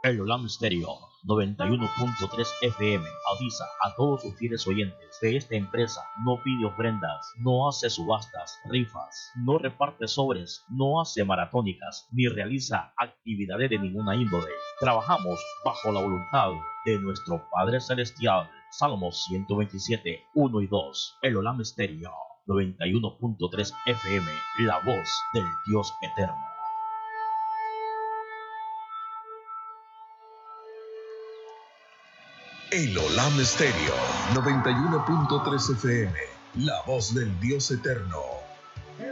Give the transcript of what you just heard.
El Olam Stereo 91.3 FM avisa a todos sus fieles oyentes que esta empresa no pide ofrendas, no hace subastas, rifas, no reparte sobres, no hace maratónicas, ni realiza actividades de ninguna índole. Trabajamos bajo la voluntad de nuestro Padre Celestial. Salmos 127, 1 y 2. El Olam Stereo 91.3 FM, la voz del Dios eterno. El Olam Stereo 91.3 FM, la voz del Dios eterno.